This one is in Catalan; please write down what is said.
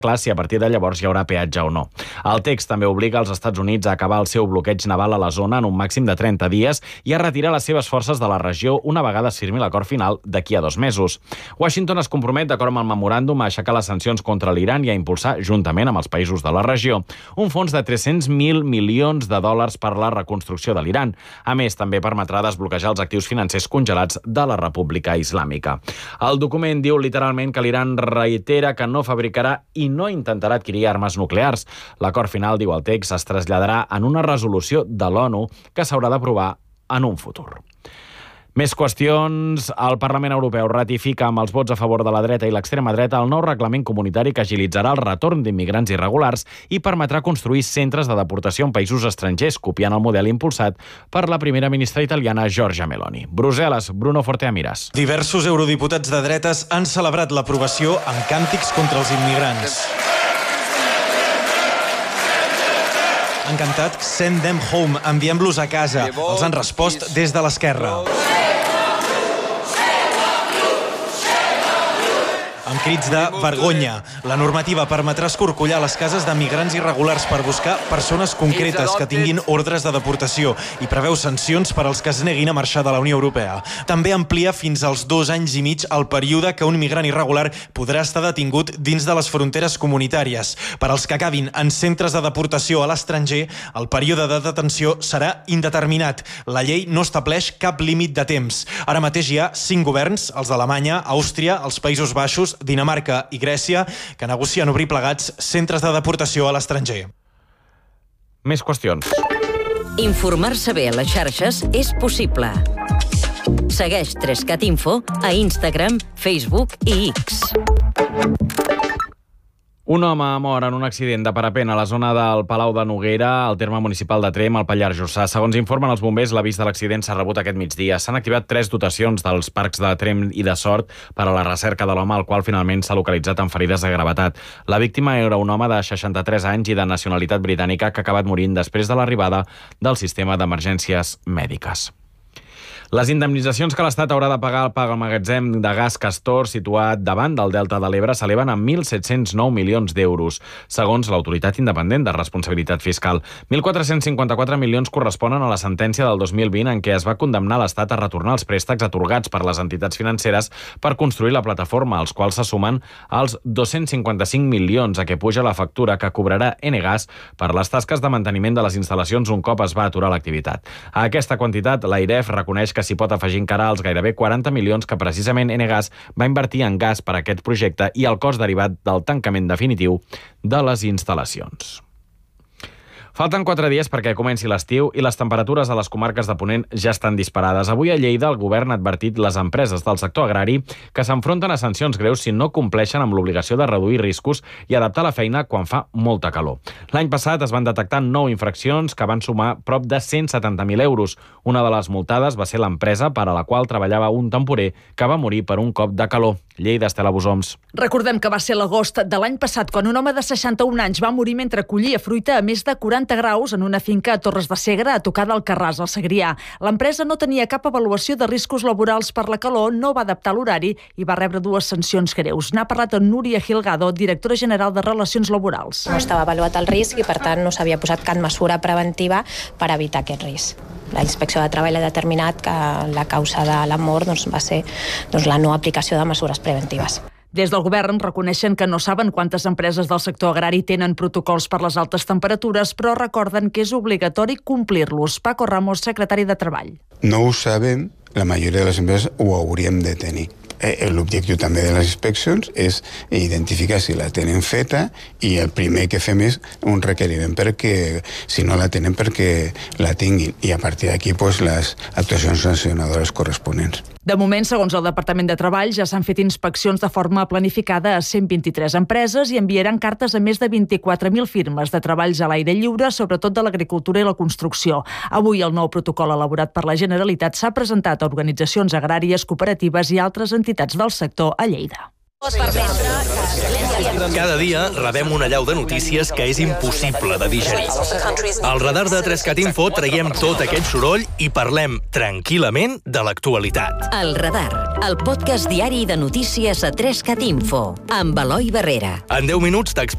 clar si a partir de llavors hi haurà peatge o no. El text també obliga els Estats Units a acabar el seu bloqueig naval a la zona en un màxim de 30 dies i a retirar les seves forces de la regió una vegada es firmi l'acord final d'aquí a 2 mesos. Washington es compromet, d'acord amb el memoràndum, a aixecar les sancions contra l'Iran i a impulsar, juntament amb els països de la regió, un fons de 300.000 milions de dòlars per la reconstrucció de l'Iran. A més, també permetrà desbloquejar els actius financers congelats de la República Islàmica. El document diu literalment que l'Iran reitera que no fabricarà i no intentarà adquirir armes nuclears. L'acord final, diu el text, es traslladarà en una resolució de l'ONU que s'haurà d'aprovar en un futur. Més qüestions. El Parlament Europeu ratifica amb els vots a favor de la dreta i l'extrema dreta el nou reglament comunitari que agilitzarà el retorn d'immigrants irregulars i permetrà construir centres de deportació en països estrangers, copiant el model impulsat per la primera ministra italiana Giorgia Meloni. Brussel·les, Bruno Forteamiras. Diversos eurodiputats de dretes han celebrat l'aprovació amb càntics contra els immigrants. Han cantat "Send them home", enviem-los a casa. Els han respost des de l'esquerra. Amb crits de vergonya. La normativa permetrà escorcollar les cases de migrants irregulars per buscar persones concretes que tinguin ordres de deportació i preveu sancions per als que es neguin a marxar de la Unió Europea. També amplia fins als 2 anys i mig el període que un migrant irregular podrà estar detingut dins de les fronteres comunitàries. Per als que acabin en centres de deportació a l'estranger, el període de detenció serà indeterminat. La llei no estableix cap límit de temps. Ara mateix hi ha 5 governs, els d'Alemanya, Àustria, els Països Baixos, Dinamarca i Grècia, que negocien obrir plegats centres de deportació a l'estranger. Més qüestions. Informar-se bé a les xarxes és possible. Segueix 3cat Info a Instagram, Facebook i X. Un home mor en un accident de parapent a la zona del Palau de Noguera, al terme municipal de Tremp, al Pallars Jussà. Segons informen els bombers, l'avís de l'accident s'ha rebut aquest migdia. S'han activat 3 dotacions dels parcs de Tremp i de Sort per a la recerca de l'home, el qual finalment s'ha localitzat amb ferides de gravetat. La víctima era un home de 63 anys i de nacionalitat britànica que ha acabat morint després de l'arribada del sistema d'emergències mèdiques. Les indemnitzacions que l'Estat haurà de pagar al magatzem de gas Castor, situat davant del Delta de l'Ebre, s'eleven a 1.709 milions d'euros, segons l'Autoritat Independent de Responsabilitat Fiscal. 1.454 milions corresponen a la sentència del 2020 en què es va condemnar l'Estat a retornar els préstecs atorgats per les entitats financeres per construir la plataforma, als quals se sumen els 255 milions a què puja la factura que cobrarà Enagás per les tasques de manteniment de les instal·lacions un cop es va aturar l'activitat. A aquesta quantitat, l'AIREF reconeix que s'hi pot afegir encara els gairebé 40 milions que precisament Enagás va invertir en gas per a aquest projecte i el cost derivat del tancament definitiu de les instal·lacions. Falten 4 dies perquè comenci l'estiu i les temperatures a les comarques de Ponent ja estan disparades. Avui a Lleida el govern ha advertit les empreses del sector agrari que s'enfronten a sancions greus si no compleixen amb l'obligació de reduir riscos i adaptar la feina quan fa molta calor. L'any passat es van detectar 9 infraccions que van sumar prop de 170.000 euros. Una de les multades va ser l'empresa per a la qual treballava un temporer que va morir per un cop de calor. Lleida, Estela Busoms. Recordem que va ser l'agost de l'any passat quan un home de 61 anys va morir mentre collia fruita a més de 40 graus en una finca a Torres de Segre, a tocar d'Alcarràs, al Segrià. L'empresa no tenia cap avaluació de riscos laborals per la calor, no va adaptar l'horari i va rebre 2 sancions greus. N'ha parlat amb Núria Gilgado, directora general de Relacions Laborals. No estava avaluat el risc i, per tant, no s'havia posat cap mesura preventiva per evitar aquest risc. La Inspecció de Treball ha determinat que la causa de la mort va ser la no aplicació de mesures preventives. Des del govern reconeixen que no saben quantes empreses del sector agrari tenen protocols per les altes temperatures, però recorden que és obligatori complir-los. Paco Ramos, secretari de Treball. No ho sabem, la majoria de les empreses ho hauríem de tenir. L'objectiu també de les inspeccions és identificar si la tenen feta i el primer que fem és un requeriment perquè, si no la tenen, perquè la tinguin. I a partir d'aquí, les actuacions sancionadores corresponents. De moment, segons el Departament de Treball, ja s'han fet inspeccions de forma planificada a 123 empreses i enviaran cartes a més de 24.000 firmes de treballs a l'aire lliure, sobretot de l'agricultura i la construcció. Avui el nou protocol elaborat per la Generalitat s'ha presentat a organitzacions agràries, cooperatives i altres entitats del sector a Lleida. Cada dia rebem una allau de notícies que és impossible de digerir. Al radar de 3CAT Info traiem tot aquest soroll i parlem tranquil·lament de l'actualitat. El Radar, el podcast diari de notícies a 3CAT Info, amb Eloi Barrera. En 10 minuts t'explicarem